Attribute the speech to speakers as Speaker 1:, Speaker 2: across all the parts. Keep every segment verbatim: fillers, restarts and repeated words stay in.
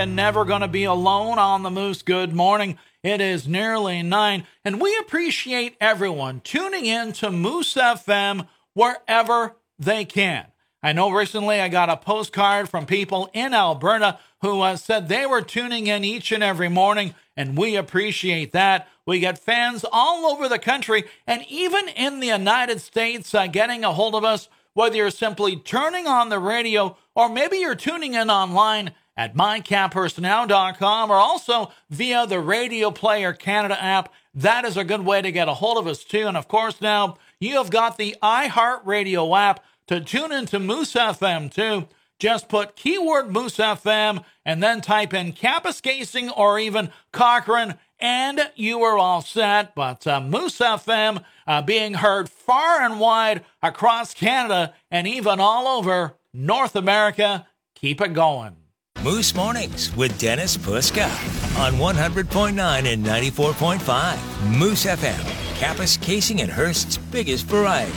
Speaker 1: And never going to be alone on the Moose. Good morning. It is nearly nine, and we appreciate everyone tuning in to Moose F M wherever they can. I know recently I got a postcard from people in Alberta who uh, said they were tuning in each and every morning, and we appreciate that. We get fans all over the country, and even in the United States, uh, getting a hold of us, whether you're simply turning on the radio or maybe you're tuning in online at my cap personnel dot com or also via the Radio Player Canada app. That is a good way to get a hold of us too. And of course, now you have got the iHeartRadio app to tune into Moose F M too. Just put keyword Moose F M and then type in Kapuskasing or even Cochrane, and you are all set. But uh, Moose F M uh, being heard far and wide across Canada and even all over North America. Keep it going.
Speaker 2: Moose Mornings with Dennis Puska on one hundred point nine and ninety-four point five. Moose F M, Kapuskasing and Hearst's biggest variety.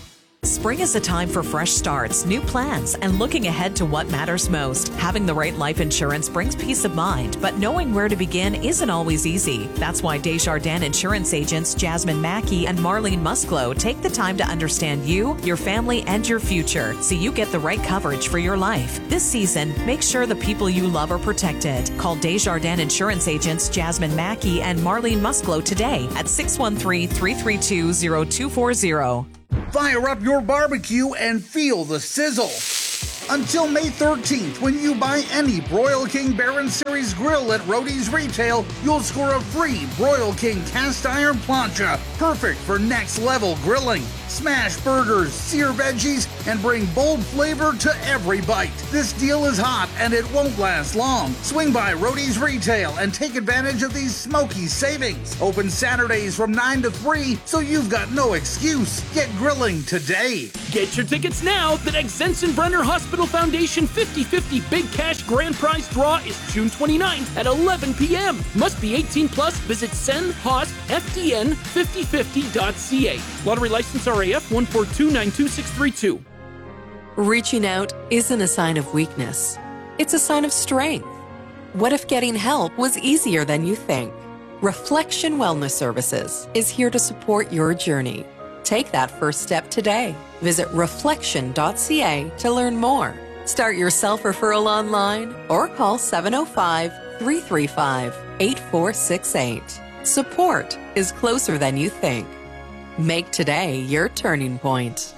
Speaker 3: Spring is a time for fresh starts, new plans, and looking ahead to what matters most. Having the right life insurance brings peace of mind, but knowing where to begin isn't always easy. That's why Desjardins Insurance agents Jasmine Mackey and Marlene Musclo take the time to understand you, your family, and your future so you get the right coverage for your life. This season, make sure the people you love are protected. Call Desjardins Insurance agents Jasmine Mackey and Marlene Musclo today at six one three, three three two, zero two four zero.
Speaker 4: Fire up your barbecue and feel the sizzle. Until May thirteenth, when you buy any Broil King Baron Series grill at Roadie's Retail, you'll score a free Broil King cast iron plancha, perfect for next level grilling. Smash burgers, sear veggies, and bring bold flavor to every bite. This deal is hot and it won't last long. Swing by Roadie's Retail and take advantage of these smoky savings. Open Saturdays from nine to three, so you've got no excuse. Get grilling today.
Speaker 5: Get your tickets now. The Sensenbrenner Hospital Foundation fifty fifty Big Cash Grand Prize Draw is June twenty-ninth at eleven p.m. Must be eighteen plus. Visit sen hosp f d n fifty fifty dot c a. Lottery license R A F one four two nine two six three two.
Speaker 3: Reaching out isn't a sign of weakness. It's a sign of strength. What if getting help was easier than you think? Reflection Wellness Services is here to support your journey. Take that first step today. Visit reflection dot c a to learn more. Start your self-referral online or call seven oh five, three three five, eight four six eight. Support is closer than you think. Make today your turning point.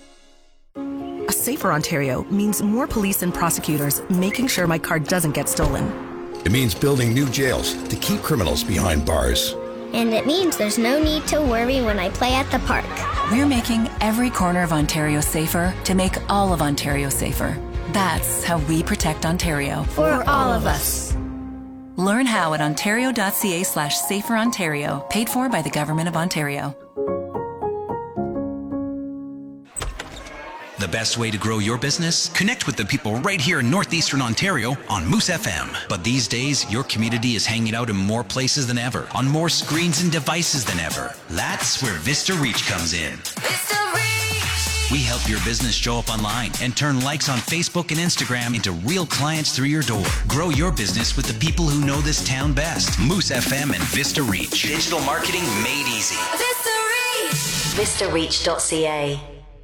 Speaker 6: A safer Ontario means more police and prosecutors making sure my car doesn't get stolen.
Speaker 7: It means building new jails to keep criminals behind bars.
Speaker 8: And it means there's no need to worry when I play at the park.
Speaker 9: We're making every corner of Ontario safer to make all of Ontario safer. That's how we protect Ontario.
Speaker 8: For all of us.
Speaker 9: Learn how at ontario dot c a slash safer Ontario, paid for by the Government of Ontario.
Speaker 10: The best way to grow your business? Connect with the people right here in Northeastern Ontario on Moose F M. But these days, your community is hanging out in more places than ever, on more screens and devices than ever. That's where Vista Reach comes in. Vista Reach! We help your business show up online and turn likes on Facebook and Instagram into real clients through your door. Grow your business with the people who know this town best. Moose F M and Vista Reach. Digital marketing made easy.
Speaker 11: Vista Reach! vista reach dot c a.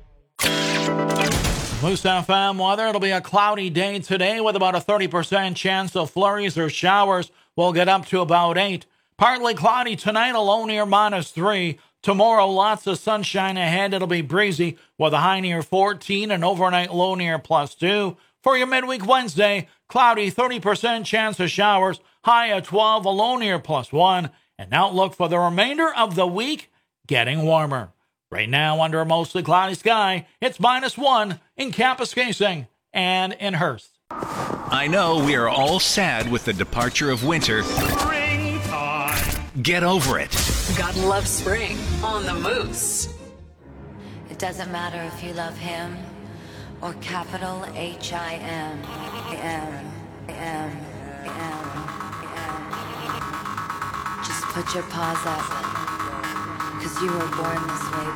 Speaker 1: Moose F M weather. It'll be a cloudy day today with about a thirty percent chance of flurries or showers. We'll get up to about eight. Partly cloudy tonight, a low near minus three. Tomorrow, lots of sunshine ahead. It'll be breezy with a high near fourteen and overnight low near plus two. For your midweek Wednesday, cloudy, thirty percent chance of showers, high at twelve, a low near plus one. And outlook for the remainder of the week, getting warmer. Right now, under a mostly cloudy sky, it's minus one in Kapuskasing and in Hearst.
Speaker 12: I know we are all sad with the departure of winter. Springtime. Get over it.
Speaker 3: God loves spring on the Moose.
Speaker 11: It doesn't matter if you love him or capital H I M. M. M. M. M. Just put your paws up, because you were born this way.